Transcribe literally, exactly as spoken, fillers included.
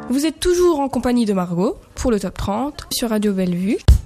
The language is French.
Vous êtes toujours en compagnie de Margot pour le Top trente sur Radio Bellevue.